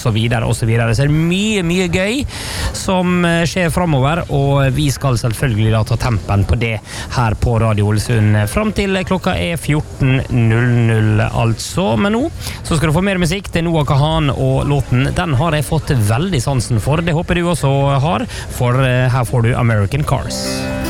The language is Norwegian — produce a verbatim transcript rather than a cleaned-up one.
så videre, og så videre. Så det er mye, mye gøy som skjer fremover, og vi skal selvfølgelig da ta tempen på det her på Radio Ålesund frem til klokka er fjorten null null altså. Men nå så skal du få mer musikk til Noah Kahan, og låten, den har jeg fått veldig sansen for. Det håper du også har, for her får du American Cars.